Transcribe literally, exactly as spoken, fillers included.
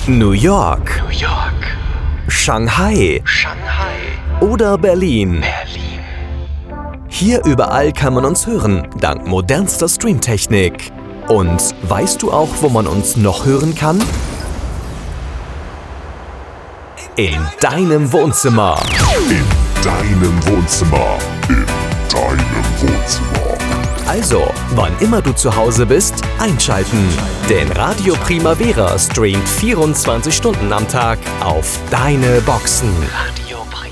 New York, New York, Shanghai, Shanghai, oder Berlin. Berlin. Hier überall kann man uns hören, dank modernster Streamtechnik. Und weißt du auch, wo man uns noch hören kann? In deinem Wohnzimmer. In deinem Wohnzimmer. In deinem Wohnzimmer. Also, wann immer du zu Hause bist, einschalten. Denn Radio Primavera streamt vierundzwanzig Stunden am Tag auf deine Boxen. Radio